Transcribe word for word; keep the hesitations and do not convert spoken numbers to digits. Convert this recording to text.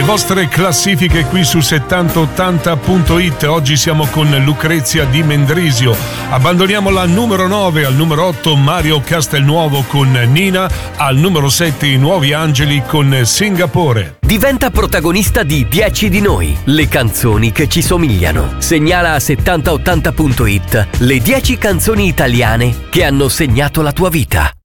vostre classifiche qui su settanta ottanta punto it. Oggi siamo con Lucrezia Di Mendrisio. Abbandoniamo la numero nove. Al numero otto Mario Castelnuovo con Nina. Al numero sette I Nuovi Angeli con Singapore. Diventa protagonista di dieci di noi, le canzoni che ci somigliano. Segnala a settanta ottanta punto it le dieci canzoni italiane che hanno segnato la tua vita.